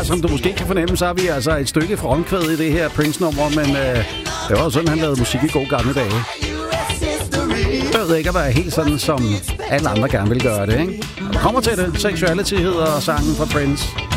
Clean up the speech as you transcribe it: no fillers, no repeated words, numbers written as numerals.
som du måske kan fornemme, så har vi altså et stykke fra omkvædet i det her Prince-nummer, men det var sådan, han lavede musik i gode gamle dage. Jeg ved ikke at være helt sådan, som alle andre gerne vil gøre det, ikke? Når man kommer til det, Sexuality hedder sangen fra Prince.